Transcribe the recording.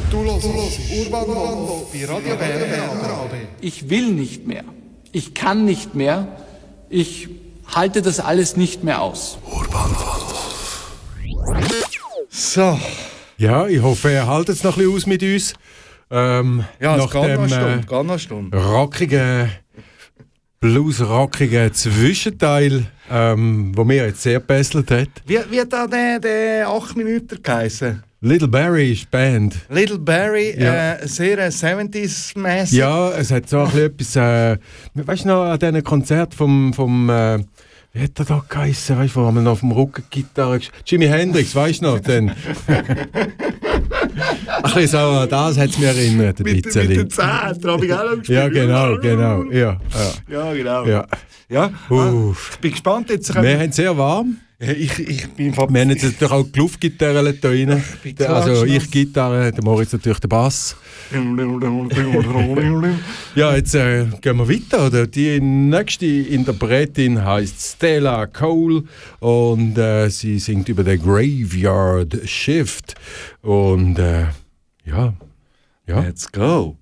Du hörst Urban Bombo bei Radio BRB. Ich will nicht mehr. Ich kann nicht mehr. Ich halte das alles nicht mehr aus. Urban Bombo. So. Ja, ich hoffe, ihr haltet es noch ein bisschen aus mit uns. Ja, nach es geht dem noch eine Stunde. rockigen, blues-rockigen Zwischenteil, wo mir jetzt sehr gebesselt hat. Wie hat da der 8 Minuten geheißen? Little Barry ist die Band. Little Barry, Ja. sehr 70s-mäßig. Ja, es hat so ein bisschen etwas, weißt du noch, an diesem Konzert vom wie hat er da geheißen, weißt du, wo man noch auf dem Rücken Gitarre Jimi Hendrix, weißt du noch, dann. Ein bisschen so an das hat es mich erinnert, ein Mit bisschen. den Zähnen, da habe ich auch noch gespielt. Ja, genau, ja. Ja, genau. Ja. Ja, Uff. ich bin gespannt. Jetzt Wir haben es sehr warm. ich bin Wir haben jetzt natürlich auch die Luftgitarre da rein. Also ich Gitarre, der Moritz natürlich der Bass. Ja, jetzt gehen wir weiter. Oder? Die nächste Interpretin heißt Stella Cole und sie singt über den Graveyard Shift. Und ja. Let's go.